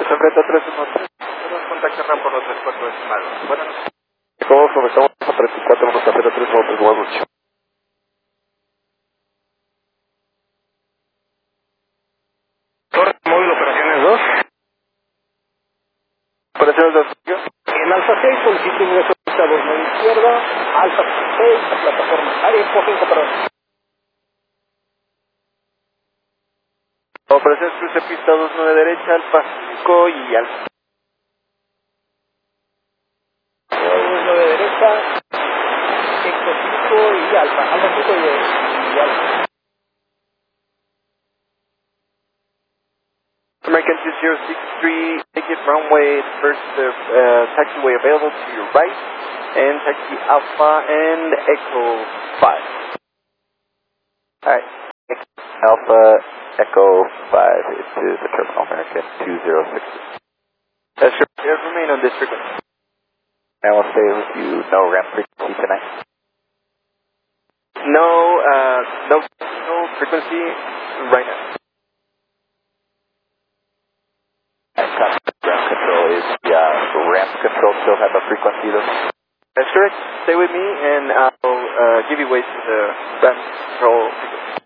Beta 313, contactarán por los 34 decimados. Buenas noches. Todos comenzamos a 34, 103, 103, buenas noches. Torre móvil, operaciones 2. Operaciones 2. En Alfa 6, solicitud de estado a la izquierda, Alfa 6, plataforma, área info 5, perdón. Operaciones cruce pista 29 derecha, Alfa 5 y Alfa. 9 derecha, 5 y Alfa, Alfa 5 y Alfa. American 2063, ticket runway, first taxiway available to your right, and taxi Alpha and Echo 5. Alright, Alpha Echo 5 into the terminal, American 206. That's sure, remain on this frequency. And we'll stay with you, no ramp frequency tonight. No frequency right now. Ground control is, ramp control still have a frequency though? That's correct. Stay with me and I'll give you way to the ramp control frequency.